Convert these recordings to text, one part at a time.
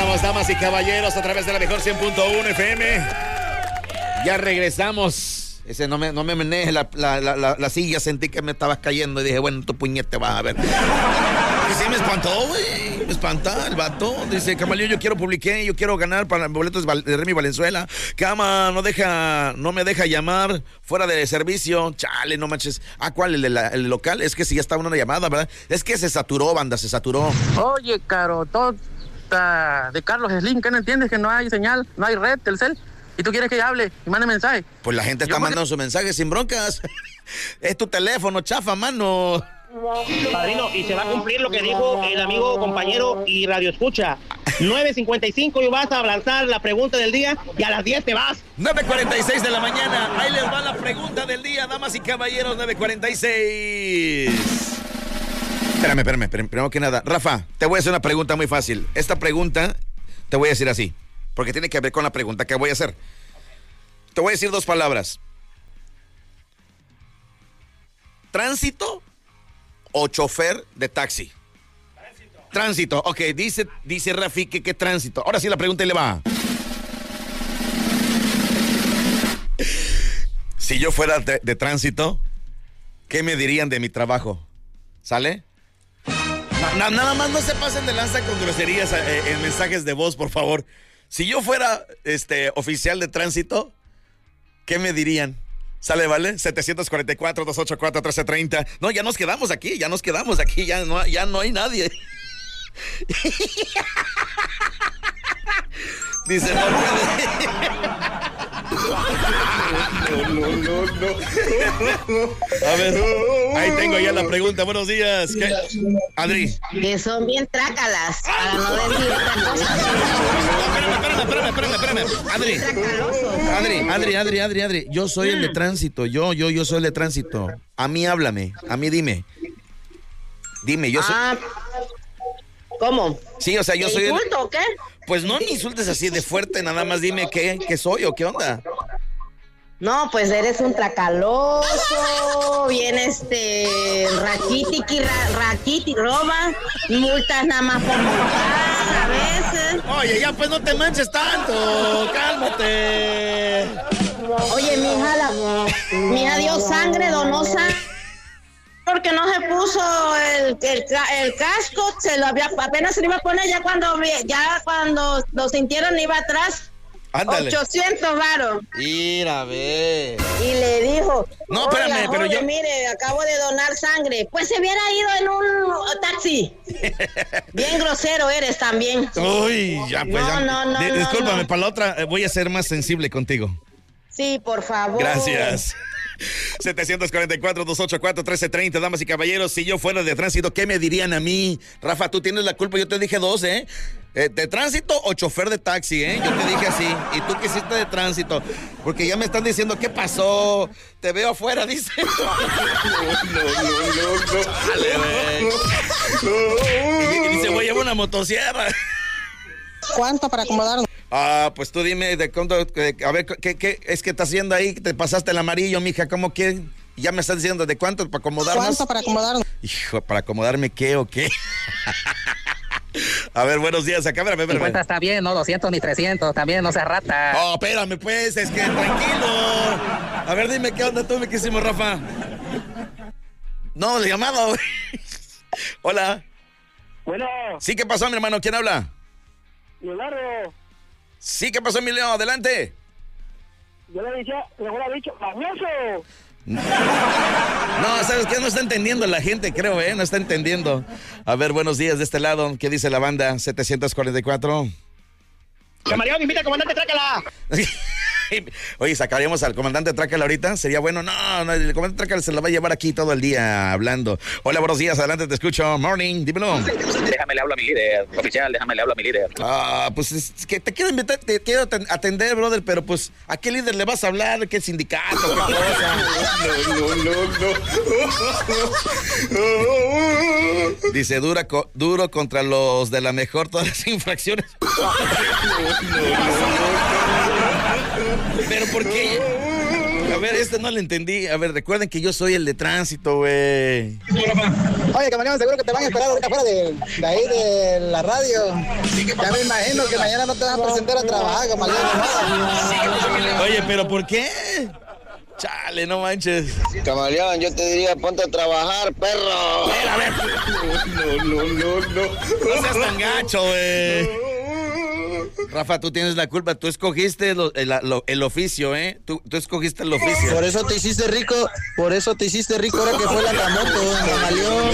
regresamos, damas y caballeros, a través de la mejor 100.1 FM. Ya regresamos. Ese no me meneé la silla, sentí que me estabas cayendo y dije, bueno, tu puñete vas a ver. Y sí me espantó, güey. Me espanta el vato. Dice, Camaleón, yo quiero ganar para boletos de Remy Valenzuela. Cama, no me deja llamar fuera de servicio. Chale, no manches. ¿Cuál? ¿El local? Es que si ya está una llamada, ¿verdad? Es que se saturó, banda, se saturó. Oye, Caro, de Carlos Slim, ¿qué no entiendes? Que no hay señal, no hay red, Telcel. ¿Y tú quieres que hable y mande mensaje? Pues la gente está mandando sus mensajes sin broncas. Es tu teléfono, chafa, mano. Padrino, y se va a cumplir lo que dijo el amigo, compañero y radio escucha. 9:55 y vas a lanzar la pregunta del día y a las 10 te vas. 9:46 de la mañana. Ahí les va la pregunta del día, damas y caballeros. 9:46. Espérame. Primero que nada, Rafa, te voy a hacer una pregunta muy fácil. Esta pregunta te voy a decir así, porque tiene que ver con la pregunta que voy a hacer. Te voy a decir dos palabras. ¿Tránsito o chofer de taxi? Tránsito. Ok, dice Rafi que tránsito. Ahora sí la pregunta le va. Si yo fuera de tránsito, ¿qué me dirían de mi trabajo? ¿Sale? Nada más no se pasen de lanza con groserías en mensajes de voz, por favor. Si yo fuera oficial de tránsito, ¿qué me dirían? ¿Sale, vale? 744-284-1330. No, ya nos quedamos aquí, ya no hay nadie. Dice, no puede. A ver, ahí tengo ya la pregunta. Buenos días. ¿Qué? Adri. Que son bien trácalas, para no decir otra cosa. Espérame. Adri. Yo soy el de tránsito. Yo soy el de tránsito. A mí háblame. A mí dime. Dime, yo soy... ¿Cómo? Sí, o sea, yo soy... ¿Te insulto o qué? Pues no me insultes así de fuerte, nada más dime qué soy o qué onda. No, pues eres un tracaloso, bien raquiti, roba, multas nada más por multar a veces. Oye, ya pues no te manches tanto, cálmate. Oye, mija dio sangre, donó sangre. Porque no se puso el casco, apenas se lo iba a poner ya cuando lo sintieron iba atrás. Ándale. 800 varos. Mira, ve. Y le dijo, no, espérame, pero yo... mire, acabo de donar sangre. Pues se hubiera ido en un taxi. Bien grosero eres también. Uy, ya pues. No. Discúlpame, para la otra voy a ser más sensible contigo. Sí, por favor. Gracias. 744-284-1330, damas y caballeros, si yo fuera de tránsito, ¿qué me dirían a mí? Rafa, tú tienes la culpa, yo te dije dos, ¿de tránsito o chofer de taxi, Yo te dije así, y tú que hiciste de tránsito, porque ya me están diciendo, ¿qué pasó? Te veo afuera, dice. Y dice, voy a llevar una motosierra. ¿Cuánto para acomodarnos? Pues tú dime de cuánto, a ver, ¿qué es que estás haciendo ahí? Te pasaste el amarillo, mija, ¿cómo que? Ya me estás diciendo de cuánto para acomodarnos. ¿Cuánto para acomodarnos? Hijo, ¿para acomodarme qué o qué? A ver, buenos días, acá, espérame. 50 está bien, no 200 ni 300, también, no seas rata. Oh, espérame, pues, es que tranquilo. A ver, dime qué onda tú, mi quísimo Rafa. No, le llamaba, güey. Hola. Bueno. Sí, ¿qué pasó, mi hermano? ¿Quién habla? Leonardo. Sí, ¿qué pasó, mi Leo? Adelante. Yo le dije, mejor ha dicho, ¡mañoso! No, ¿sabes qué? No está entendiendo la gente, creo, No está entendiendo. A ver, buenos días de este lado. ¿Qué dice la banda? 744. Camaleón, invita al comandante, trácala. Oye, ¿sacaríamos al comandante Trácala ahorita? Sería bueno. No, el comandante Trácala se la va a llevar aquí todo el día hablando. Hola, buenos días, adelante, te escucho. Morning, dímelo. Déjame le hablo a mi líder, oficial, déjame le hablo a mi líder. Pues es que te quiero invitar, te quiero atender, brother, pero pues, ¿a qué líder le vas a hablar? ¿Qué sindicato? ¿Qué cosa? No. Dice, duro contra los de la mejor todas las infracciones. Pero ¿por qué? A ver, no lo entendí. A ver, recuerden que yo soy el de tránsito, güey. Oye, Camaleón, seguro que te van a esperar ahorita afuera de ahí de la radio. Ya me imagino que mañana no te van a presentar a trabajar, Camaleón. Oye, ¿pero por qué? Chale, no manches. Camaleón, yo te diría, ponte a trabajar, perro. A ver. No seas tan gacho, güey. Rafa, tú tienes la culpa. Tú escogiste el oficio, ¿eh? Tú escogiste el oficio. Por eso te hiciste rico ahora que fue la Camoto, Camaleón.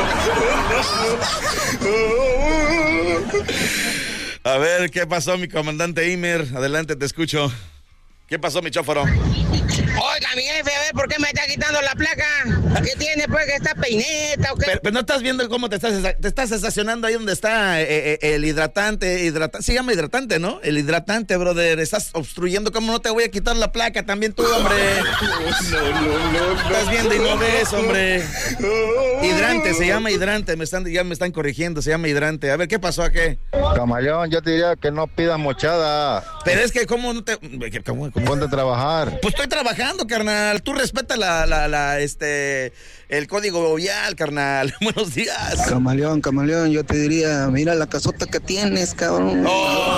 A ver, ¿qué pasó, mi comandante Imer? Adelante, te escucho. ¿Qué pasó, mi chóforo? Oiga, mi jefe, a ver, ¿por qué me está quitando la placa? ¿Qué tiene, pues, que está peineta o qué? Pero no estás viendo cómo te estás estacionando ahí donde está el hidratante. Se llama hidratante, ¿no? El hidratante, brother. Estás obstruyendo. ¿Cómo no te voy a quitar la placa también tú, hombre? No. Estás viendo y no ves, hombre. Hidrante, se llama hidrante. Ya me están corrigiendo, se llama hidrante. A ver, ¿qué pasó aquí? Camaleón, yo te diría que no pidas mochada. Pero es que, ¿cómo no te...? ¿Cómo? Ponte a trabajar. Pues estoy trabajando, carnal. Tú respeta el código vial, carnal. Buenos días. Camaleón, yo te diría, mira la casota que tienes, cabrón. Oh.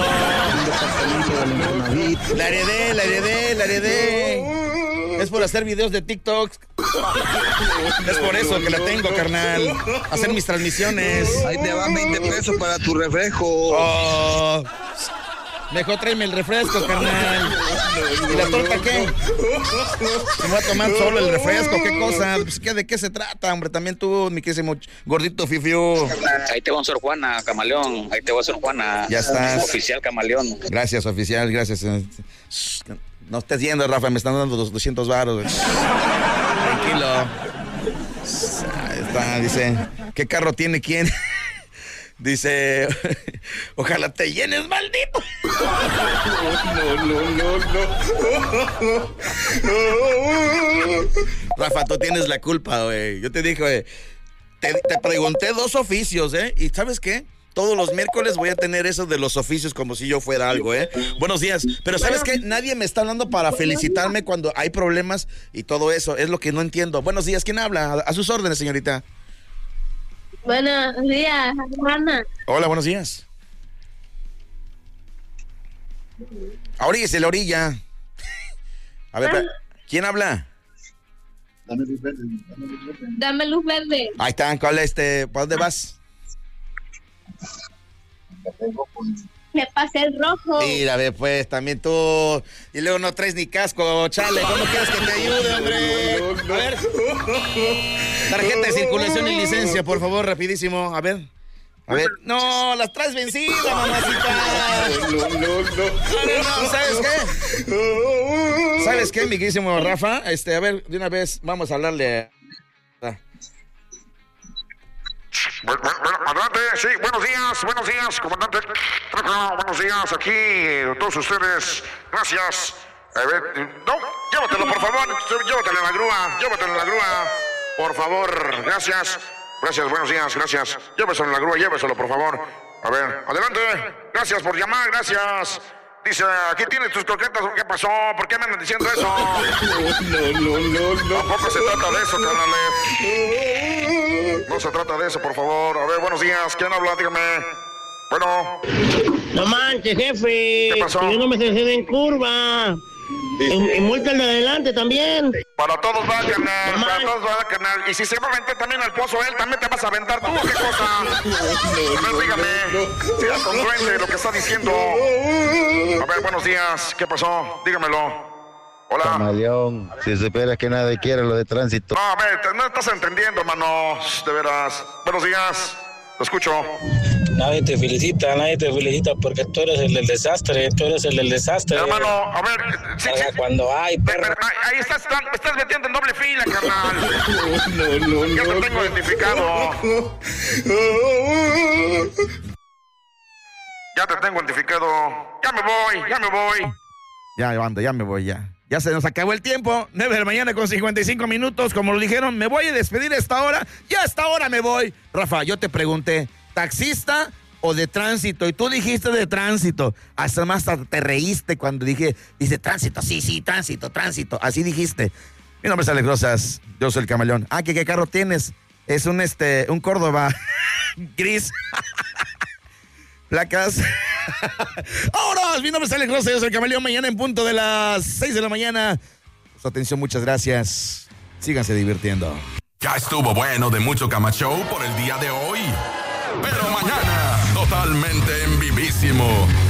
La heredé. Es por hacer videos de TikTok. Es por eso que la tengo, carnal. Hacer mis transmisiones. Ahí te van 20 pesos para tu refresco. Oh. Mejor tráeme el refresco, carnal. ¿Y la torta qué? ¿Me voy a tomar solo el refresco? ¿Qué cosa? Pues, ¿de qué se trata, hombre? También tú, mi querísimo gordito fifiu. Ahí te va a Sor Juana, Camaleón. Ahí te va a Sor Juana. Ya estás. Oficial Camaleón. Gracias, oficial, gracias. No estés yendo, Rafa, me están dando los 200 varos. Tranquilo. Ahí está, dice, ¿qué carro tiene quién? Dice, ojalá te llenes, maldito. No. Rafa, tú tienes la culpa, güey. Yo te dije, güey, te pregunté 2 oficios, ¿eh? ¿Y sabes qué? Todos los miércoles voy a tener eso de los oficios como si yo fuera algo, ¿eh? Buenos días. Pero ¿sabes qué? Nadie me está hablando para felicitarme cuando hay problemas y todo eso. Es lo que no entiendo. Buenos días. ¿Quién habla? A sus órdenes, señorita. Buenos días, Juana. Hola, buenos días. Oríguese la orilla. A ver, ¿quién habla? Dame luz verde. Ahí está, ¿cuál ¿para dónde vas? Me pasé el rojo. Mira, ve, pues, también tú. Y luego no traes ni casco, chale. ¿Cómo quieres que te ayude, hombre? A ver. Tarjeta de circulación y licencia, por favor, rapidísimo. A ver. No, las traes vencidas, mamacita. No, ¿sabes qué? ¿Sabes qué, mi querísimo Rafa? A ver, de una vez, vamos a hablarle. Adelante, sí, buenos días, comandante. Buenos días, aquí, todos ustedes, gracias. A ver, no, llévatelo, por favor, llévatelo en la grúa, por favor, gracias, buenos días, gracias. Lléveselo en la grúa, por favor. A ver, adelante, gracias por llamar, gracias. Dice, aquí tienes tus croquetas, ¿qué pasó? ¿Por qué me andan diciendo eso? No. Tampoco se trata de eso, carnales. No se trata de eso, por favor. A ver, buenos días. ¿Quién habla? Dígame. Bueno. No manches, jefe. ¿Qué pasó? Que yo no me cedé en curva. Y multa el de adelante también. Para todos va, carnal. Y si se va a aventar también al pozo, él también te vas a aventar. ¿Tú qué cosa? No, dígame. Sea congruente lo que está diciendo. A ver, buenos días. ¿Qué pasó? Dígamelo. Hola. Camaleón, si supieras que nadie quiere lo de tránsito. No, a ver, no estás entendiendo, hermano. De veras. Buenos días. Lo escucho. Nadie te felicita porque tú eres el del desastre, Hermano, a ver, sí, cuando hay perro. Ahí estás metiendo en doble fila, carnal. Ya te tengo identificado. Ya me voy. Ya, banda, ya me voy, ya. Ya se nos acabó el tiempo, 9 de la mañana con 55 minutos, como lo dijeron, me voy a despedir a esta hora, ya a esta hora me voy. Rafa, yo te pregunté, ¿taxista o de tránsito, y tú dijiste de tránsito, hasta te reíste cuando dice tránsito, sí, tránsito, así dijiste. Mi nombre es Alex Rosas, yo soy el Camaleón. ¿Qué carro tienes? Es un Córdoba gris. Placas. ¡Vámonos! Mi nombre es Alex Rosas, yo soy el Camaleón. Mañana en punto de las 6 de la mañana. Por su atención, muchas gracias. Síganse divirtiendo. Ya estuvo bueno de Mucho Cama Show por el día de hoy. Pero mañana, totalmente en vivísimo.